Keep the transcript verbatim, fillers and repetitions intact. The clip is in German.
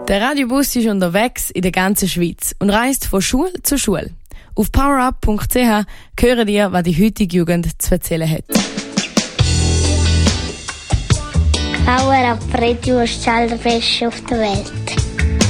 Der Radiobus ist unterwegs in der ganzen Schweiz und reist von Schule zu Schule. Auf powerup punkt c h hören ihr, was die heutige Jugend zu erzählen hat. Power Up Radio ist das Beste auf der Welt.